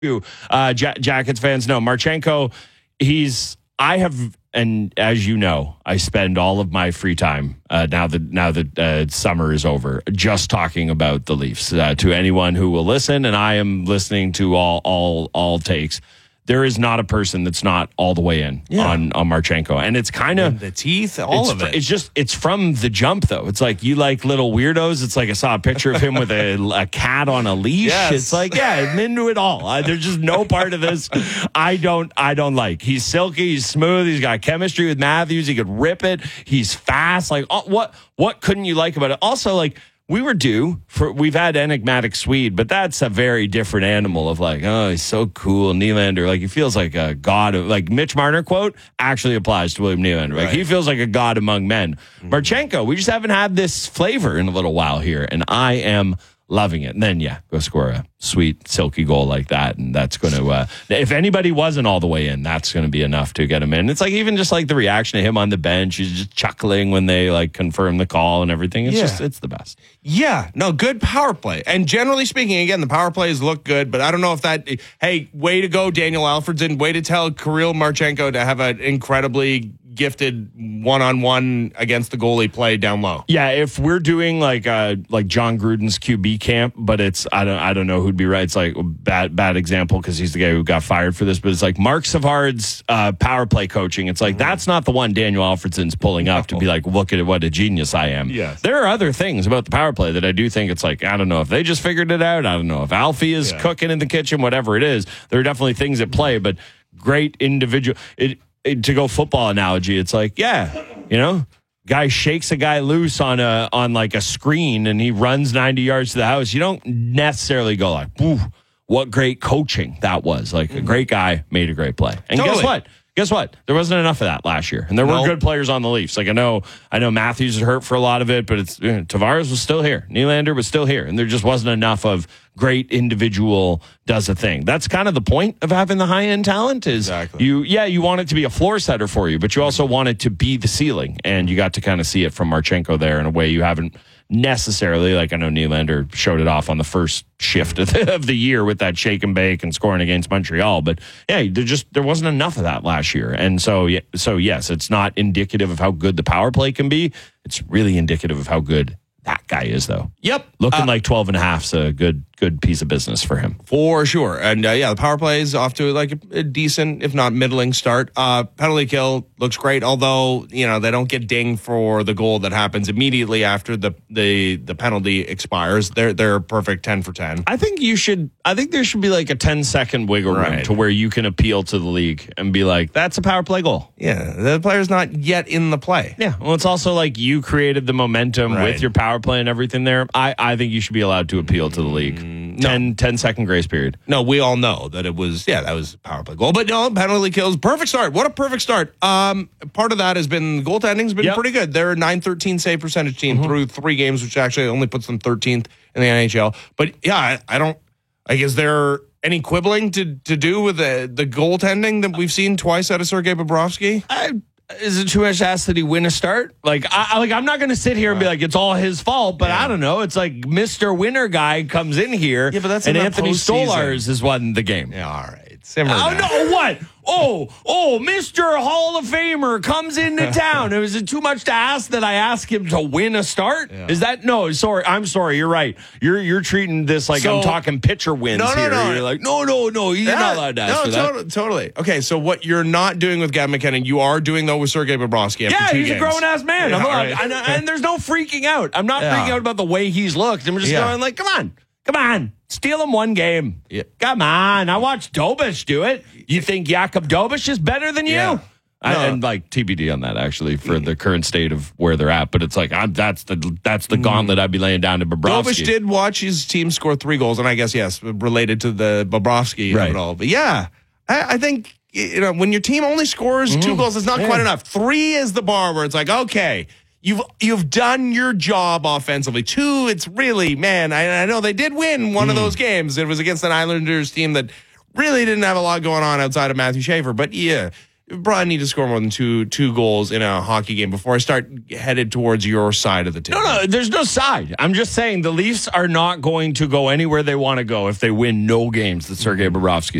Jackets fans know Marchenko. And as you know, I spend all of my free time now that summer is over, just talking about the Leafs to anyone who will listen. And I am listening to all takes. There is not a person that's not all the way in on Marchenko. And it's kind of the teeth, all of it. It's from the jump, though. It's like, you like little weirdos. It's like I saw a picture of him with a cat on a leash. Yes. It's like, I'm into it all. There's just no part of this I don't like. He's silky. He's smooth. He's got chemistry with Matthews. He could rip it. He's fast. Like, what couldn't you like about it? Also, like, we've had enigmatic Swede, but that's a very different animal of like, oh, he's so cool. Nylander, like, he feels like a god of, like, Mitch Marner quote actually applies to William Nylander. Like, he feels like a god among men. Marchenko, we just haven't had this flavor in a little while here, and I am loving it. And then, go score a sweet, silky goal like that. And that's going to, if anybody wasn't all the way in, that's going to be enough to get him in. It's like, even just like the reaction to him on the bench, he's just chuckling when they like confirm the call and everything. It's it's the best. Yeah, no, good power play. And generally speaking, again, the power plays look good, but I don't know if that, hey, way to go, Daniel Alfredson, way to tell Kirill Marchenko to have an incredibly gifted one-on-one against the goalie play down low. Yeah, if we're doing like John Gruden's QB camp, but it's I don't know who'd be right. It's like bad example because he's the guy who got fired for this, but it's like Mark Savard's power play coaching. It's like that's not the one Daniel Alfredson's pulling up to be like, look at what a genius I am. Yes. There are other things about the power play that I do think it's like, I don't know if they just figured it out. I don't know if Alfie is cooking in the kitchen, whatever it is. There are definitely things at play, but great individual. To go football analogy, it's like, guy shakes a guy loose on like a screen and he runs 90 yards to the house. You don't necessarily go like, "Ooh, what great coaching that was." Like, a great guy made a great play. And Guess what? There wasn't enough of that last year. And there were good players on the Leafs. Like, I know Matthews is hurt for a lot of it, but it's Tavares was still here. Nylander was still here. And there just wasn't enough of great individual does a thing. That's kind of the point of having the high-end talent is you want it to be a floor setter for you, but you also want it to be the ceiling. And you got to kind of see it from Marchenko there in a way you haven't necessarily. Like, I know Nylander showed it off on the first shift of the year with that shake and bake and scoring against Montreal, but there wasn't enough of that last year. And so yes, it's not indicative of how good the power play can be. It's really indicative of how good that guy is, though. Yep. Looking like 12 and a half's a good piece of business for him. For sure. And the power play is off to like a decent, if not middling start. Penalty kill looks great, although, they don't get dinged for the goal that happens immediately after the penalty expires. They're perfect 10 for 10. I think there should be like a 10-second wiggle room to where you can appeal to the league and be like, that's a power play goal. Yeah, the player's not yet in the play. Yeah, well, it's also like you created the momentum with your power play and everything there. I think you should be allowed to appeal to the league. 10-second grace period. No, we all know that it was, that was a power play goal. But no, penalty kills, perfect start. What a perfect start. Part of that has been goaltending's been pretty good. They're a .913 save percentage team through 3 games, which actually only puts them 13th in the NHL. But is there any quibbling to do with the goaltending that we've seen twice out of Sergei Bobrovsky? Is it too much to ask that he win a start? Like, I'm not going to sit here and be like, it's all his fault, but I don't know. It's like Mr. Winner guy comes in here, but that's and Anthony Stolarz has won the game. Yeah, all right. Simmer down. No, what? Oh, Mr. Hall of Famer comes into town. Is it too much to ask that I ask him to win a start? Yeah. Is that no? Sorry, I'm sorry. You're right. You're treating this like I'm talking pitcher wins here. No. You're like, no. You're not allowed to ask for that. Totally. Okay, so what you're not doing with Gavin McKinnon, you are doing though with Sergei Bobrovsky. After 2 he's games. a grown ass man. And there's no freaking out. I'm not freaking out about the way he's looked. I'm just going like, come on. Steal him one game. Yeah. Come on. I watched Dobish do it. You think Jakub Dobish is better than you? Yeah. And like TBD on that, actually, for the current state of where they're at. But it's like, that's the gauntlet I'd be laying down to Bobrovsky. Dobish did watch his team score 3 goals, and I guess, yes, related to the Bobrovsky of it all. But yeah, I think, when your team only scores 2 goals, it's not quite enough. 3 is the bar where it's like, okay, You've done your job offensively. 2, it's really, man, I know they did win one of those games. It was against an Islanders team that really didn't have a lot going on outside of Matthew Schaefer. But probably need to score more than two goals in a hockey game before I start headed towards your side of the table. No, there's no side. I'm just saying the Leafs are not going to go anywhere they want to go if they win no games that Sergei Bobrovsky